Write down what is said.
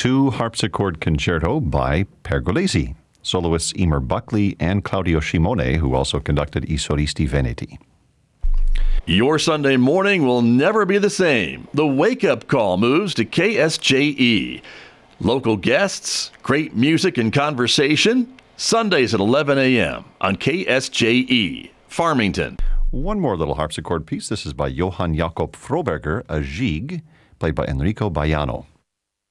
2 harpsichord concerto by Pergolesi, soloists Emer Buckley and Claudio Shimone, who also conducted I Solisti Veneti. Your Sunday morning will never be the same. The wake-up call moves to KSJE. Local guests, great music and conversation, Sundays at 11 a.m. on KSJE, Farmington. One more little harpsichord piece. This is by Johann Jakob Froberger, a Gigue, played by Enrico Baiano.